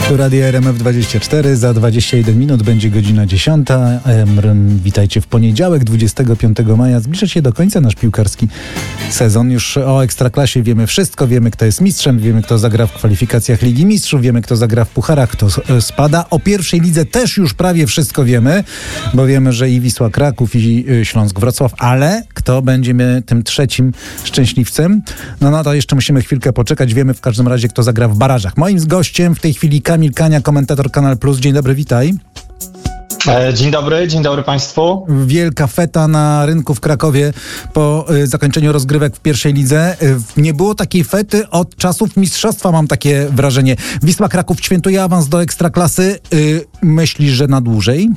Tu Radio RMF24, za 21 minut będzie godzina 10. Witajcie w poniedziałek, 25 maja. Zbliża się do końca nasz piłkarski sezon. Już o Ekstraklasie wiemy wszystko. Wiemy, kto jest mistrzem, wiemy, kto zagra w kwalifikacjach Ligi Mistrzów, wiemy, kto zagra w pucharach, kto spada. O pierwszej lidze też już prawie wszystko wiemy, bo wiemy, że i Wisła Kraków, i Śląsk Wrocław, ale kto będzie tym trzecim szczęśliwcem? No to jeszcze musimy chwilkę poczekać. Wiemy w każdym razie, kto zagra w barażach. Moim gościem w tej chwili Kamil Kania, komentator Kanal Plus. Dzień dobry, witaj. Dzień dobry Państwu. Wielka feta na rynku w Krakowie po zakończeniu rozgrywek w pierwszej lidze. Nie było takiej fety od czasów mistrzostwa, mam takie wrażenie. Wisła Kraków świętuje awans do Ekstraklasy. Myślisz, że na dłużej?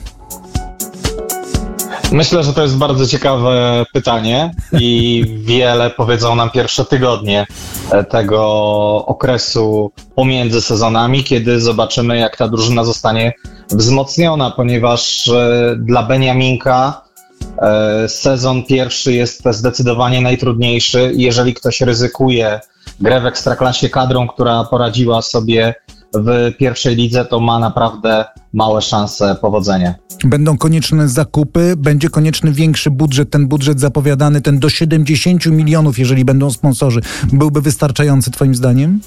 Myślę, że to jest bardzo ciekawe pytanie i wiele powiedzą nam pierwsze tygodnie tego okresu pomiędzy sezonami, kiedy zobaczymy, jak ta drużyna zostanie wzmocniona, ponieważ dla Beniaminka sezon pierwszy jest zdecydowanie najtrudniejszy. Jeżeli ktoś ryzykuje grę w Ekstraklasie kadrą, która poradziła sobie w pierwszej lidze, to ma naprawdę małe szanse powodzenia. Będą konieczne zakupy, będzie konieczny większy budżet. Ten budżet zapowiadany, ten do 70 milionów, jeżeli będą sponsorzy, byłby wystarczający twoim zdaniem?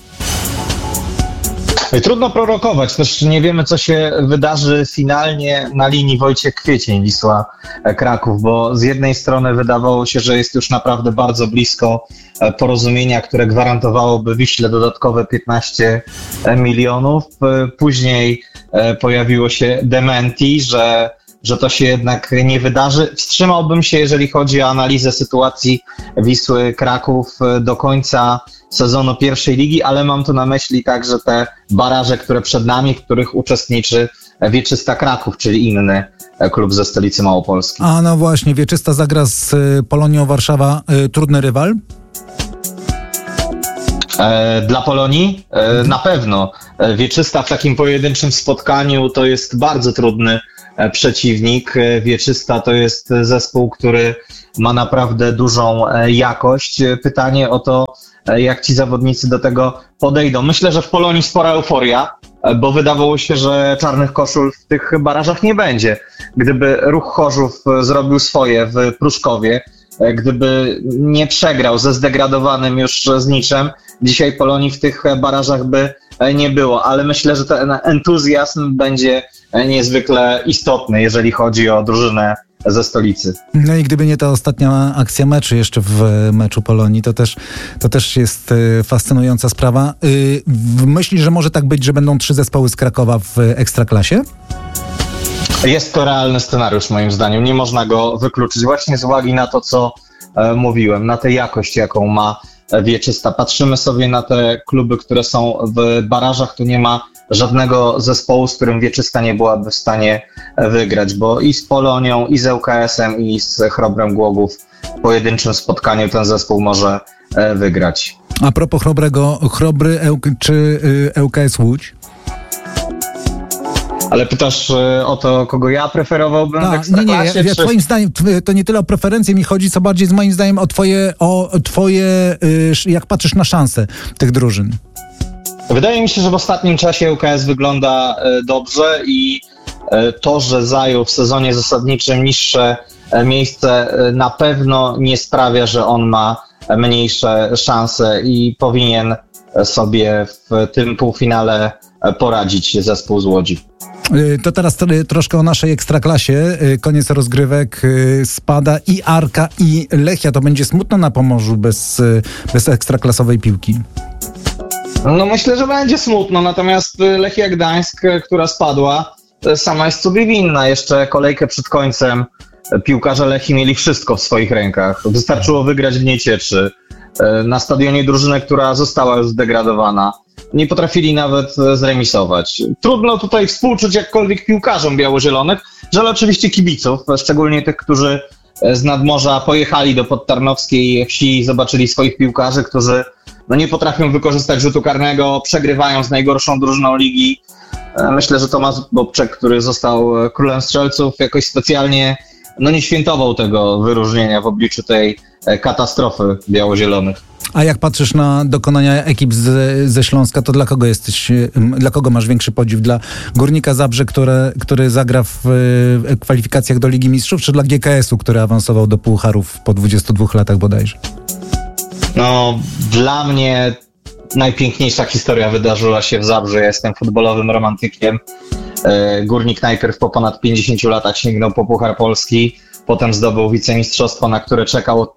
Trudno prorokować, też nie wiemy, co się wydarzy finalnie na linii Wojciech Kwiecień, Wisła Kraków, bo z jednej strony wydawało się, że jest już naprawdę bardzo blisko porozumienia, które gwarantowałoby Wiśle dodatkowe 15 milionów. Później pojawiło się dementi, że to się jednak nie wydarzy. Wstrzymałbym się, jeżeli chodzi o analizę sytuacji Wisły Kraków do końca sezonu pierwszej ligi, ale mam tu na myśli także te baraże, które przed nami, w których uczestniczy Wieczysta Kraków, czyli inny klub ze stolicy Małopolski. A no właśnie, Wieczysta zagra z Polonią Warszawa. Trudny rywal? Dla Polonii? Na pewno. Wieczysta w takim pojedynczym spotkaniu to jest bardzo trudny przeciwnik. Wieczysta to jest zespół, który ma naprawdę dużą jakość. Pytanie o to, jak ci zawodnicy do tego podejdą. Myślę, że w Polonii spora euforia, bo wydawało się, że czarnych koszul w tych barażach nie będzie. Gdyby Ruch Chorzów zrobił swoje w Pruszkowie, gdyby nie przegrał ze zdegradowanym już Zniczem, dzisiaj Polonii w tych barażach by nie było, ale myślę, że ten entuzjazm będzie niezwykle istotny, jeżeli chodzi o drużynę ze stolicy. No i gdyby nie ta ostatnia akcja meczu jeszcze w meczu Polonii, to też jest fascynująca sprawa. Myślisz, że może tak być, że będą 3 zespoły z Krakowa w Ekstraklasie? Jest to realny scenariusz moim zdaniem, nie można go wykluczyć właśnie z uwagi na to, co mówiłem, na tę jakość, jaką ma Wieczysta. Patrzymy sobie na te kluby, które są w barażach, tu nie ma żadnego zespołu, z którym Wieczysta nie byłaby w stanie wygrać, bo i z Polonią, i z ŁKS-em, i z Chrobrem Głogów w pojedynczym spotkaniu ten zespół może wygrać. A propos Chrobry czy ŁKS Łódź? Ale pytasz o to, kogo ja preferowałbym w Ekstraklasie? Nie. Twoim zdaniem to nie tyle o preferencje mi chodzi, co bardziej moim zdaniem o twoje, jak patrzysz na szanse tych drużyn. Wydaje mi się, że w ostatnim czasie ŁKS wygląda dobrze i to, że zajął w sezonie zasadniczym niższe miejsce, na pewno nie sprawia, że on ma mniejsze szanse i powinien sobie w tym półfinale poradzić zespół z Łodzi. To teraz troszkę o naszej Ekstraklasie. Koniec rozgrywek, spada i Arka, i Lechia. To będzie smutno na Pomorzu bez ekstraklasowej piłki. No myślę, że będzie smutno, natomiast Lechia Gdańsk, która spadła, sama jest sobie winna. Jeszcze kolejkę przed końcem piłkarze Lechii mieli wszystko w swoich rękach. Wystarczyło wygrać w Niecieczy, na stadionie drużynę, która została już zdegradowana. Nie potrafili nawet zremisować. Trudno tutaj współczuć jakkolwiek piłkarzom biało-zielonych, ale oczywiście kibiców, szczególnie tych, którzy z nadmorza pojechali do podtarnowskiej wsi i zobaczyli swoich piłkarzy, którzy nie potrafią wykorzystać rzutu karnego, przegrywają z najgorszą drużyną ligi. Myślę, że Tomasz Bobczek, który został królem strzelców, jakoś specjalnie nie świętował tego wyróżnienia w obliczu tej katastrofy biało-zielonych. A jak patrzysz na dokonania ekip ze Śląska, to dla kogo masz większy podziw? Dla Górnika Zabrze, który zagra w kwalifikacjach do Ligi Mistrzów, czy dla GKS-u, który awansował do pucharów po 22 latach bodajże? No, dla mnie najpiękniejsza historia wydarzyła się w Zabrze. Ja jestem futbolowym romantykiem. Górnik najpierw po ponad 50 latach sięgnął po Puchar Polski, potem zdobył wicemistrzostwo, na które czekał od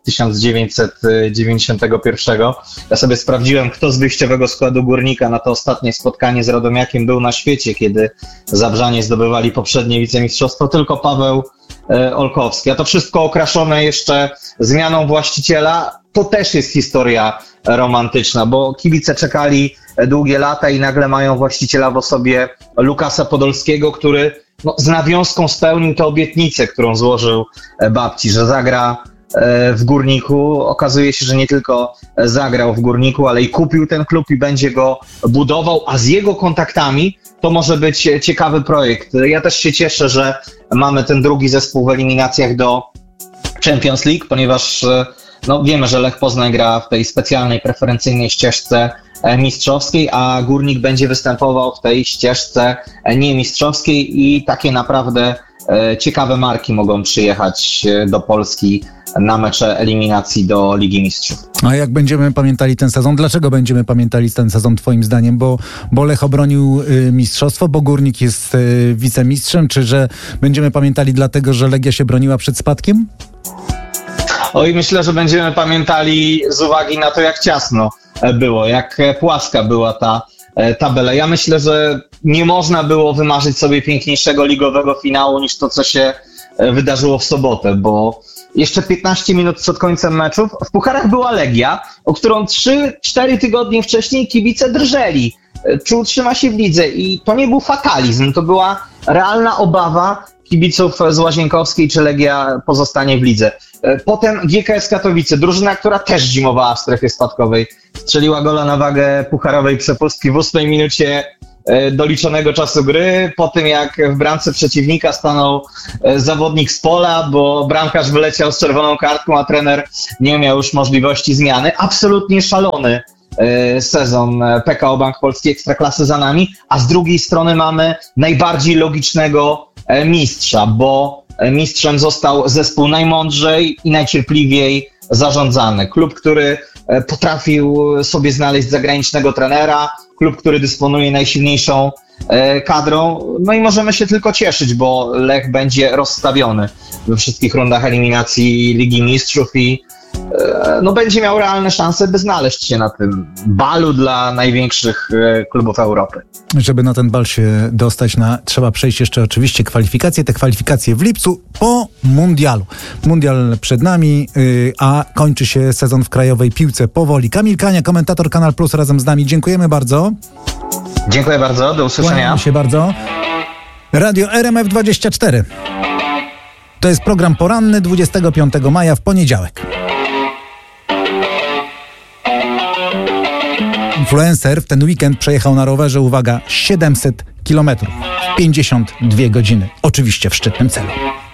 1991. Ja sobie sprawdziłem, kto z wyjściowego składu Górnika na to ostatnie spotkanie z Radomiakiem był na świecie, kiedy Zabrzanie zdobywali poprzednie wicemistrzostwo, tylko Paweł Olkowski. A to wszystko okraszone jeszcze zmianą właściciela. To też jest historia romantyczna, bo kibice czekali długie lata i nagle mają właściciela w osobie Lukasa Podolskiego, który z nawiązką spełnił tę obietnicę, którą złożył babci, że zagra w Górniku. Okazuje się, że nie tylko zagrał w Górniku, ale i kupił ten klub i będzie go budował, a z jego kontaktami to może być ciekawy projekt. Ja też się cieszę, że mamy ten drugi zespół w eliminacjach do Champions League, ponieważ wiemy, że Lech Poznań gra w tej specjalnej, preferencyjnej ścieżce mistrzowskiej, a Górnik będzie występował w tej ścieżce niemistrzowskiej i takie naprawdę ciekawe marki mogą przyjechać do Polski na mecze eliminacji do Ligi Mistrzów. A jak będziemy pamiętali ten sezon? Dlaczego będziemy pamiętali ten sezon twoim zdaniem? Bo Lech obronił mistrzostwo, bo Górnik jest wicemistrzem, czy że będziemy pamiętali dlatego, że Legia się broniła przed spadkiem? Oj, myślę, że będziemy pamiętali z uwagi na to, jak ciasno było, jak płaska była ta tabela. Ja myślę, że nie można było wymarzyć sobie piękniejszego ligowego finału niż to, co się wydarzyło w sobotę, bo jeszcze 15 minut przed końcem meczów w pucharach była Legia, o którą 3-4 tygodnie wcześniej kibice drżeli, czy utrzyma się w lidze, i to nie był fatalizm, to była realna obawa kibiców z Łazienkowskiej, czy Legia pozostanie w lidze. Potem GKS Katowice, drużyna, która też zimowała w strefie spadkowej, strzeliła gola na wagę pucharowej przepustki w 8 minucie doliczonego czasu gry, po tym jak w bramce przeciwnika stanął zawodnik z pola, bo bramkarz wyleciał z czerwoną kartką, a trener nie miał już możliwości zmiany. Absolutnie szalony sezon PKO Bank Polski Ekstraklasy za nami, a z drugiej strony mamy najbardziej logicznego mistrza, bo mistrzem został zespół najmądrzej i najcierpliwiej zarządzany. Klub, który potrafił sobie znaleźć zagranicznego trenera, klub, który dysponuje najsilniejszą kadrą. No i możemy się tylko cieszyć, bo Lech będzie rozstawiony we wszystkich rundach eliminacji Ligi Mistrzów i będzie miał realne szanse, by znaleźć się na tym balu dla największych klubów Europy. Żeby na ten bal się dostać, trzeba przejść jeszcze oczywiście kwalifikacje. Te kwalifikacje w lipcu po mundialu. Mundial przed nami, a kończy się sezon w krajowej piłce powoli. Kamil Kania, komentator Kanal Plus, razem z nami. Dziękujemy bardzo. Dziękuję bardzo, do usłyszenia. Kłaniamy się bardzo. Radio RMF24. To jest program poranny 25 maja w poniedziałek. Influencer w ten weekend przejechał na rowerze, uwaga, 700 km w 52 godziny. Oczywiście w szczytnym celu.